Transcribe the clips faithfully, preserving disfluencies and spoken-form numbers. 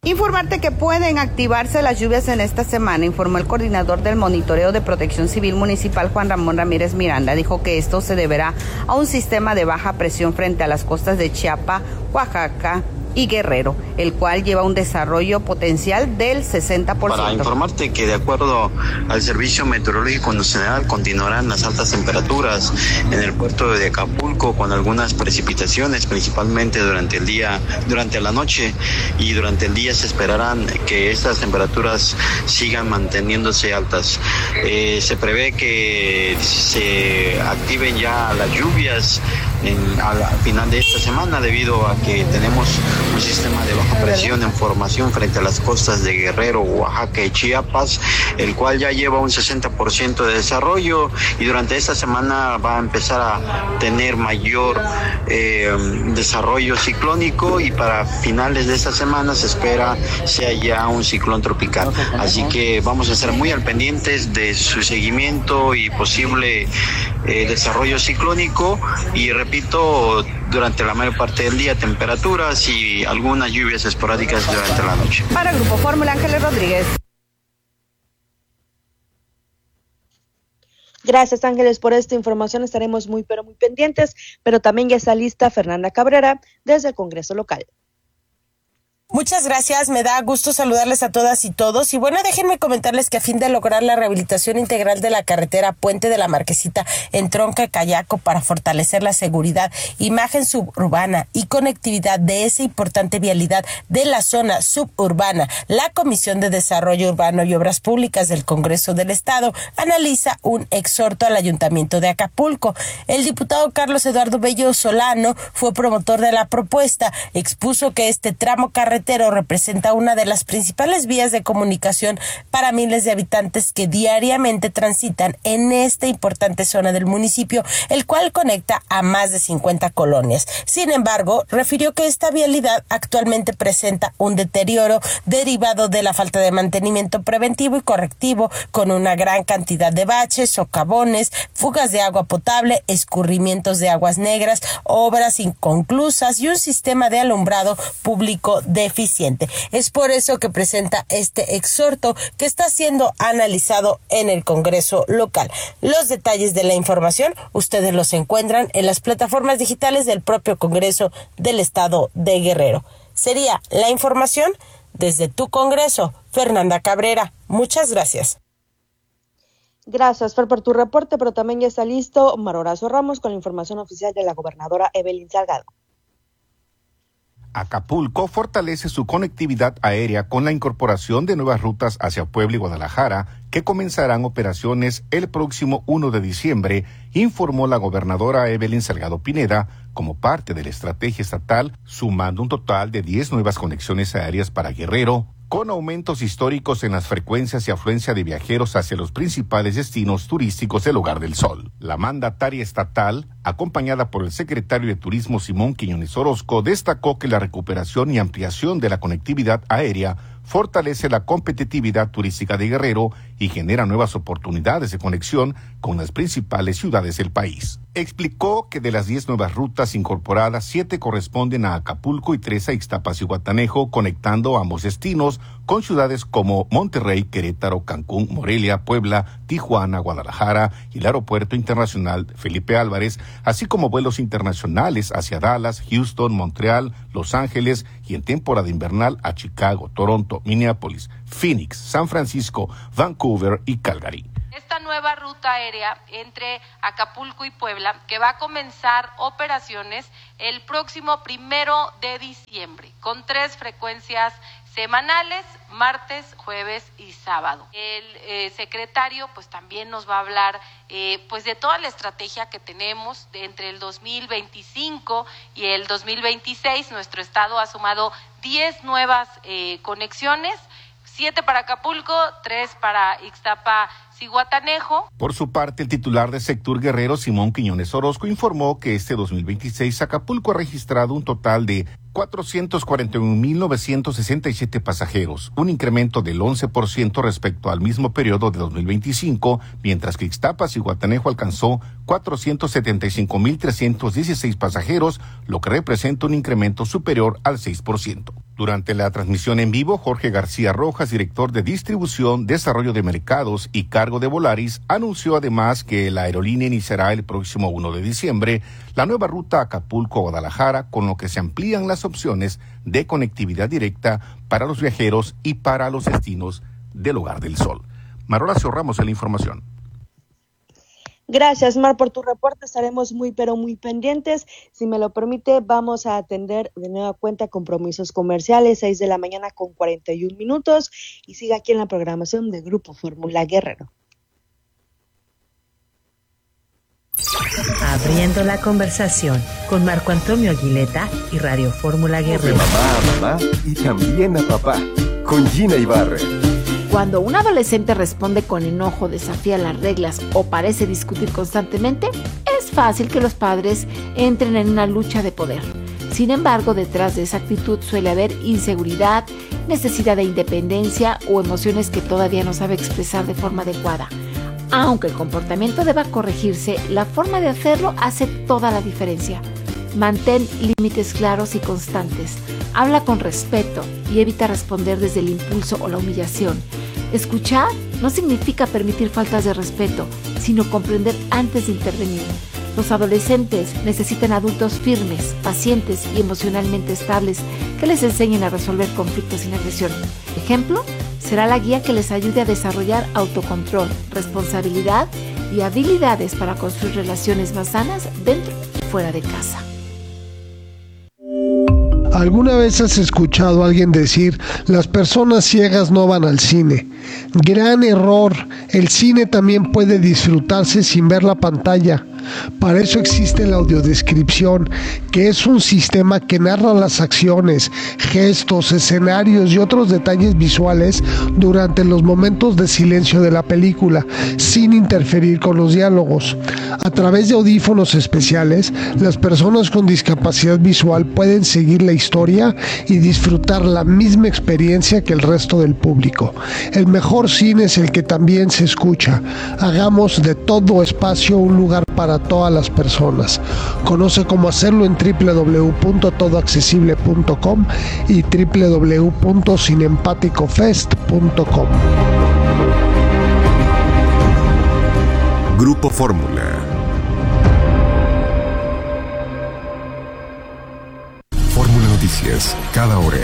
Informarte que pueden activarse las lluvias en esta semana, informó el coordinador del Monitoreo de Protección Civil Municipal, Juan Ramón Ramírez Miranda. Dijo que esto se deberá a un sistema de baja presión frente a las costas de Chiapas, Oaxaca y Guerrero, el cual lleva un desarrollo potencial del sesenta por ciento. Para informarte que de acuerdo al Servicio Meteorológico Nacional continuarán las altas temperaturas en el puerto de Acapulco con algunas precipitaciones, principalmente durante el día, durante la noche, y durante el día se esperarán que estas temperaturas sigan manteniéndose altas. Eh, se prevé que se activen ya las lluvias en, al final de esta semana debido a que tenemos un sistema de baja presión en formación frente a las costas de Guerrero, Oaxaca y Chiapas, el cual ya lleva un sesenta por ciento de desarrollo y durante esta semana va a empezar a tener mayor eh, desarrollo ciclónico y para finales de esta semana se espera sea ya un ciclón tropical. Así que vamos a estar muy al pendientes de su seguimiento y posible eh, desarrollo ciclónico y repito, durante la mayor parte del día temperaturas y algunas lluvias esporádicas durante la noche. Para Grupo Fórmula, Ángeles Rodríguez. Gracias, Ángeles, por esta información. Estaremos muy, pero muy pendientes, pero también ya está lista Fernanda Cabrera desde el Congreso local. Muchas gracias, me da gusto saludarles a todas y todos. Y bueno, déjenme comentarles que a fin de lograr la rehabilitación integral de la carretera Puente de la Marquesita en Tronca Cayaco para fortalecer la seguridad, imagen suburbana y conectividad de esa importante vialidad de la zona suburbana, la Comisión de Desarrollo Urbano y Obras Públicas del Congreso del Estado analiza un exhorto al Ayuntamiento de Acapulco. El diputado Carlos Eduardo Bello Solano fue promotor de la propuesta, expuso que este tramo carretero representa una de las principales vías de comunicación para miles de habitantes que diariamente transitan en esta importante zona del municipio, el cual conecta a más de cincuenta colonias. Sin embargo, refirió que esta vialidad actualmente presenta un deterioro derivado de la falta de mantenimiento preventivo y correctivo, con una gran cantidad de baches, socavones, fugas de agua potable, escurrimientos de aguas negras, obras inconclusas y un sistema de alumbrado público de eficiente. Es por eso que presenta este exhorto que está siendo analizado en el Congreso local. Los detalles de la información ustedes los encuentran en las plataformas digitales del propio Congreso del Estado de Guerrero. Sería la información desde tu Congreso. Fernanda Cabrera, muchas gracias. Gracias, Fer, por tu reporte, pero también ya está listo Marorazo Ramos con la información oficial de la gobernadora Evelyn Salgado. Acapulco fortalece su conectividad aérea con la incorporación de nuevas rutas hacia Puebla y Guadalajara, que comenzarán operaciones el próximo primero de diciembre, informó la gobernadora Evelyn Salgado Pineda, como parte de la estrategia estatal, sumando un total de diez nuevas conexiones aéreas para Guerrero, con aumentos históricos en las frecuencias y afluencia de viajeros hacia los principales destinos turísticos del Hogar del Sol. La mandataria estatal, acompañada por el secretario de Turismo Simón Quiñones Orozco, destacó que la recuperación y ampliación de la conectividad aérea fortalece la competitividad turística de Guerrero y genera nuevas oportunidades de conexión con las principales ciudades del país. Explicó que de las diez nuevas rutas incorporadas, siete corresponden a Acapulco y tres a Ixtapas y Guatanejo, conectando ambos destinos con ciudades como Monterrey, Querétaro, Cancún, Morelia, Puebla, Tijuana, Guadalajara y el Aeropuerto Internacional Felipe Álvarez, así como vuelos internacionales hacia Dallas, Houston, Montreal, Los Ángeles y en temporada invernal a Chicago, Toronto, Minneapolis, Phoenix, San Francisco, Vancouver y Calgary. Esta nueva ruta aérea entre Acapulco y Puebla, que va a comenzar operaciones el próximo primero de diciembre, con tres frecuencias semanales, martes, jueves y sábado. El eh, secretario pues también nos va a hablar eh, pues de toda la estrategia que tenemos de entre el dos mil veinticinco y el dos mil veintiséis. Nuestro estado ha sumado diez nuevas eh, conexiones, siete para Acapulco, tres para Ixtapa y Guatanejo. Por su parte, el titular de Sectur Guerrero, Simón Quiñones Orozco, informó que este dos mil veintiséis Acapulco ha registrado un total de cuatrocientos cuarenta y un mil novecientos sesenta y siete pasajeros, un incremento del once por ciento respecto al mismo periodo de dos mil veinticinco, mientras que Ixtapas y Guatanejo alcanzó cuatrocientos setenta y cinco mil trescientos dieciséis pasajeros, lo que representa un incremento superior al seis por ciento. Durante la transmisión en vivo, Jorge García Rojas, director de Distribución, Desarrollo de Mercados y Cargo de Volaris, anunció además que la aerolínea iniciará el próximo primero de diciembre la nueva ruta Acapulco-Guadalajara, con lo que se amplían las opciones de conectividad directa para los viajeros y para los destinos del Hogar del Sol. Horacio Ramos en la información. Gracias, Mar, por tu reporte. Estaremos muy, pero muy pendientes. Si me lo permite, vamos a atender de nueva cuenta compromisos comerciales, seis de la mañana con cuarenta y un minutos, y sigue aquí en la programación de Grupo Fórmula Guerrero. Abriendo la conversación con Marco Antonio Aguileta y Radio Fórmula Guerrero. De mamá a mamá y también a papá, con Gina Ibarre. Cuando un adolescente responde con enojo, desafía las reglas o parece discutir constantemente, es fácil que los padres entren en una lucha de poder. Sin embargo, detrás de esa actitud suele haber inseguridad, necesidad de independencia o emociones que todavía no sabe expresar de forma adecuada. Aunque el comportamiento deba corregirse, la forma de hacerlo hace toda la diferencia. Mantén límites claros y constantes. Habla con respeto y evita responder desde el impulso o la humillación. Escuchar no significa permitir faltas de respeto, sino comprender antes de intervenir. Los adolescentes necesitan adultos firmes, pacientes y emocionalmente estables que les enseñen a resolver conflictos sin agresión. Ejemplo, será la guía que les ayude a desarrollar autocontrol, responsabilidad y habilidades para construir relaciones más sanas dentro y fuera de casa. ¿Alguna vez has escuchado a alguien decir, las personas ciegas no van al cine? Gran error, el cine también puede disfrutarse sin ver la pantalla. Para eso existe la audiodescripción, que es un sistema que narra las acciones, gestos, escenarios y otros detalles visuales durante los momentos de silencio de la película, sin interferir con los diálogos. A través de audífonos especiales, las personas con discapacidad visual pueden seguir la historia y disfrutar la misma experiencia que el resto del público. El mejor cine es el que también se escucha. Hagamos de todo espacio un lugar para todas las personas. Conoce cómo hacerlo en doble u doble u doble u punto todo accesible punto com y doble u doble u doble u punto cinempático fest punto com. Grupo Fórmula. Fórmula Noticias, cada hora.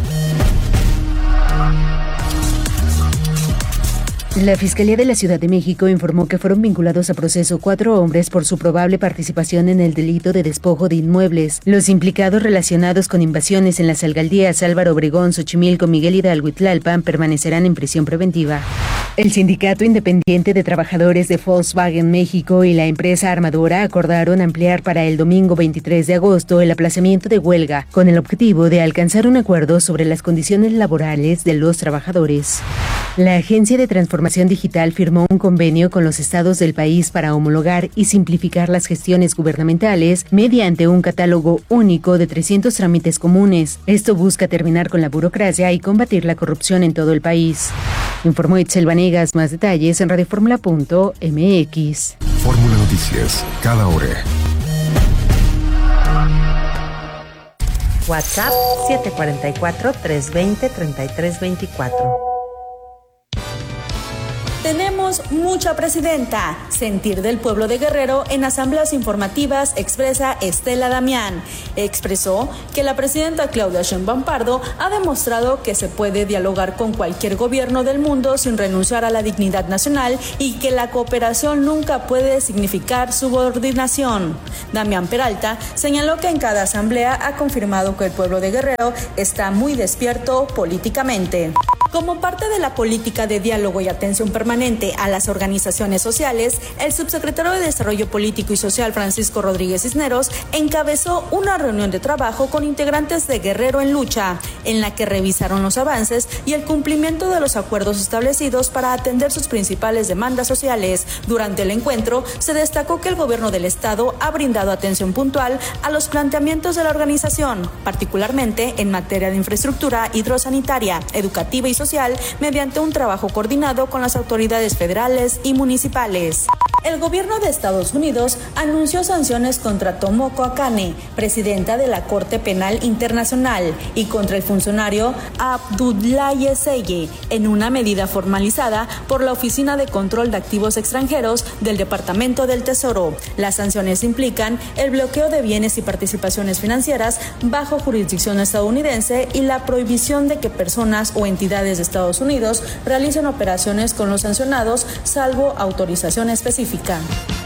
La Fiscalía de la Ciudad de México informó que fueron vinculados a proceso cuatro hombres por su probable participación en el delito de despojo de inmuebles. Los implicados relacionados con invasiones en las alcaldías Álvaro Obregón, Xochimilco, Miguel Hidalgo y Tlalpan permanecerán en prisión preventiva. El Sindicato Independiente de Trabajadores de Volkswagen México y la empresa armadora acordaron ampliar para el domingo veintitrés de agosto el aplazamiento de huelga, con el objetivo de alcanzar un acuerdo sobre las condiciones laborales de los trabajadores. La Agencia de Transformación Digital firmó un convenio con los estados del país para homologar y simplificar las gestiones gubernamentales mediante un catálogo único de trescientos trámites comunes. Esto busca terminar con la burocracia y combatir la corrupción en todo el país. Informó Itzel Vanegas. Más detalles en radio fórmula punto m x. Fórmula Noticias, cada hora. WhatsApp siete cuatro cuatro, tres dos cero, tres tres dos cuatro. Tenemos mucha presidenta. Sentir del pueblo de Guerrero en asambleas informativas, expresa Estela Damián. Expresó que la presidenta Claudia Sheinbaum Pardo ha demostrado que se puede dialogar con cualquier gobierno del mundo sin renunciar a la dignidad nacional y que la cooperación nunca puede significar subordinación. Damián Peralta señaló que en cada asamblea ha confirmado que el pueblo de Guerrero está muy despierto políticamente. Como parte de la política de diálogo y atención permanente a las organizaciones sociales, el subsecretario de Desarrollo Político y Social, Francisco Rodríguez Cisneros, encabezó una reunión de trabajo con integrantes de Guerrero en Lucha, en la que revisaron los avances y el cumplimiento de los acuerdos establecidos para atender sus principales demandas sociales. Durante el encuentro, se destacó que el gobierno del estado ha brindado atención puntual a los planteamientos de la organización, particularmente en materia de infraestructura hidrosanitaria, educativa y social mediante un trabajo coordinado con las autoridades federales y municipales. El gobierno de Estados Unidos anunció sanciones contra Tomoko Akane, presidenta de la Corte Penal Internacional, y contra el funcionario Abdoulaye Seye, en una medida formalizada por la Oficina de Control de Activos Extranjeros del Departamento del Tesoro. Las sanciones implican el bloqueo de bienes y participaciones financieras bajo jurisdicción estadounidense y la prohibición de que personas o entidades de Estados Unidos realicen operaciones con los sancionados, salvo autorización específica.